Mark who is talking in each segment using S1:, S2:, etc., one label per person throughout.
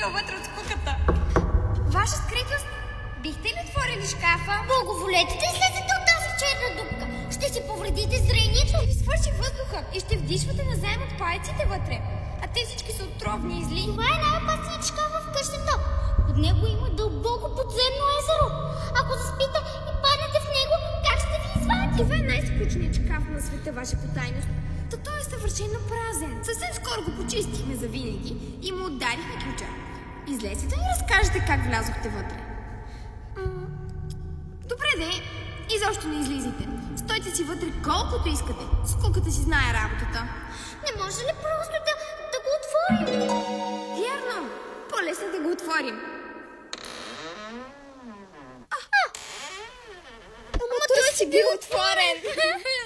S1: излива вътре от скуката. Ваша скритост, бихте ли отворили шкафа?
S2: Благоволете да излезете от тази черна дупка. Ще си повредите зрението.
S1: Ще ви свърши въздуха и ще вдишвате назаем от паяците вътре. А те всички са отровни и зли.
S2: Това е най-опасният шкаф в къщата. Под него има дълбоко подземно езеро. Ако заспите и паднете в него, как ще ви извадите?
S1: Това е най-скучният шкаф на света, ваша потайност. То той е съвършено празен. Съвсем скоро го почистихме за винаги и му ударихме ключа. Излезте да ни разкажете как влязохте вътре. Добре де, изобщо не излизайте. Стойте си вътре колкото искате. Скуката си знае работата.
S2: Не може ли просто да го отворим?
S1: Вярно, по-лесно да го отворим. Ама той си бил отворен.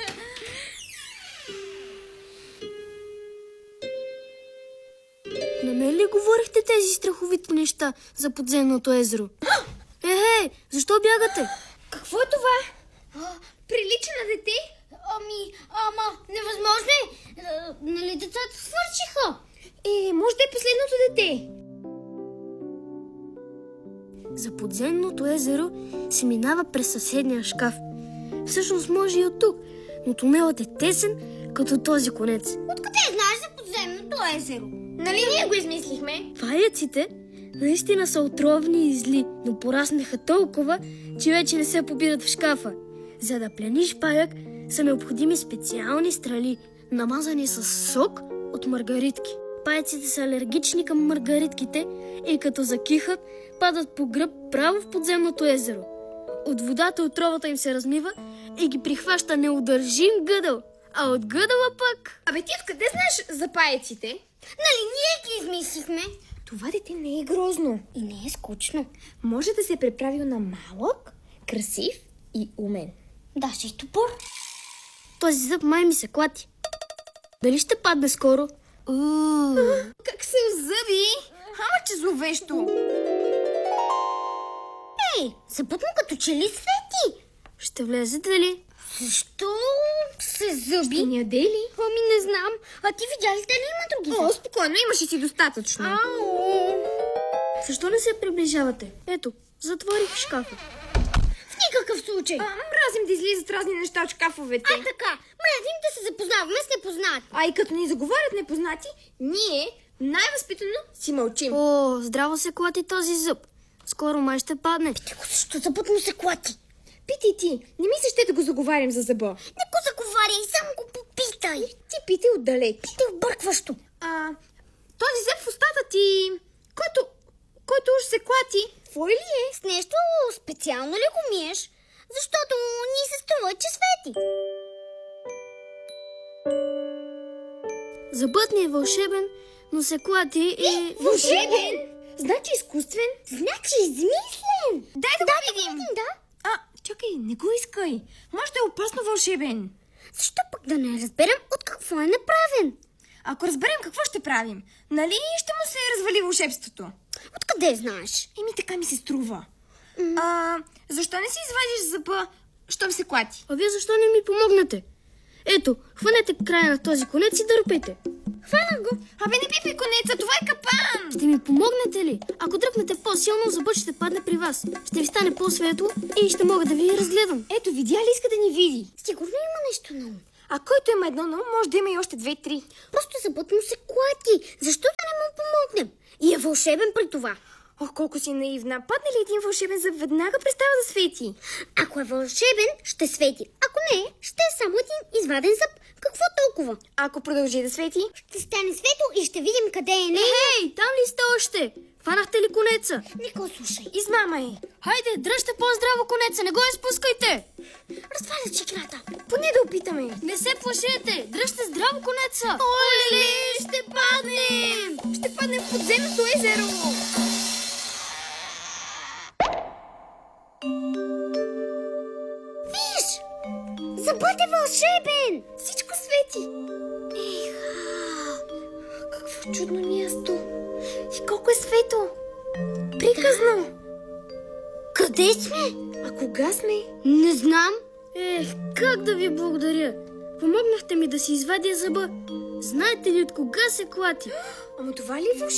S3: На мен ли говорихте тези страховити неща за подземното езеро? Защо бягате?
S1: Какво е това? Прилича на дете?
S2: Ама, невъзможно е. Нали децата свършиха?
S1: Може да е последното дете.
S3: За подземното езеро се минава през съседния шкаф. Всъщност може и от тук, но тунелът е тесен като този конец.
S2: Откъде знаеш за подземното езеро?
S1: Нали ние го измислихме?
S3: Паяците наистина са отровни и зли, но пораснаха толкова, че вече не се побират в шкафа. За да плениш паяк са необходими специални стрели, намазани с сок от маргаритки. Паяците са алергични към маргаритките и като закихат, падат по гръб право в подземното езеро. От водата отровата им се размива и ги прихваща неудържим гъдъл, а от гъдъла пък...
S1: Абе ти откъде знаеш за паяците?
S2: Нали ние ги измислихме?
S1: Това дете не е грозно.
S2: И не е скучно.
S1: Може да се е преправил на малък, красив и умен.
S2: Да, ще и топор.
S3: Този зъб май ми се клати. Дали ще падне скоро?
S1: Как се зъби? Ама че зловещо.
S2: Зъбът му като че ли свети.
S3: Ще влезете ли?
S2: Защо се зъби?
S1: Ще ни яде ли?
S2: Не знам. А ти видя ли дали има други зъби?
S1: Спокойно, имаше си достатъчно.
S3: Защо не се приближавате? Ето, затворих шкафа.
S2: В никакъв случай.
S1: Мразим да излизат разни неща от шкафовете.
S2: Така. Мразим да се запознаваме с непознати.
S1: И като ни заговарят непознати, ние най-възпитано си мълчим.
S3: Здраво се клати този зъб. Скоро май ще падне.
S2: Защо зъбът му се клати?
S1: Питай ти. Не мислиш ще да го заговарям за зъба?
S2: Не го заговаряй, само го попитай.
S1: Ти питай отдалеч.
S2: Ти объркващо.
S1: Този зъб в устата ти, който уж се клати, твой ли е?
S2: С нещо специално ли го миеш? Защото ни се струва, че свети.
S3: Зъбът ни е вълшебен, но се клати и...
S1: Вълшебен? Значи изкуствен?
S2: Значи измислен.
S1: Дай да го видим.
S2: Да.
S1: Чакай, не го искай. Може да е опасно вълшебен.
S2: Защо пък да не разберем от какво е направен?
S1: Ако разберем какво ще правим, нали ще му се развали вълшебството?
S2: Откъде знаеш?
S1: Така ми се струва. Защо не си извадиш зъба, щом се клати?
S3: А вие защо не ми помогнете? Ето, хванете края на този конец и дърпайте.
S1: Хванах го. Не пипай конеца, това е капан.
S3: Ще ми помогнете ли? Ако дръпнете по-силно, зъбът ще падне при вас. Ще ви стане по-светло и ще мога да ви разгледам.
S1: Ето, видя ли иска да ни види?
S2: Сигурно има нещо на ум.
S1: Който има едно на ум, може да има и още 2-3.
S2: Просто зъбът му се клати. Защо да не му помогнем? И е вълшебен при това.
S1: Колко си наивна. Падне ли един вълшебен зъб, веднага престава да свети.
S2: Ако е вълшебен, ще свети. Ако не, ще е само един изваден зъб. Какво толкова?
S1: Ако продължи да свети,
S2: ще стане светло и ще видим къде е.
S3: Там ли сте още? Хванахте ли конеца?
S2: Не го слушай.
S1: Измама е.
S3: Хайде, дръжте по-здраво конеца, не го изпускайте.
S2: Разваля чекрата.
S1: Поне да опитаме.
S3: Не се плашете, дръжте здраво конеца. Оле, ще паднем.
S1: Ще паднем в подземното езеро.
S2: Виж! Зъбът е вълшебен.
S1: Всичко свети. Какво чудно място. И колко е светло. Приказно.
S2: Къде сме?
S1: Кога сме?
S2: Не знам.
S3: Как да ви благодаря? Помогнахте ми да си извадя зъба. Знаете ли от кога се клати?
S1: Това ли е вълшебно?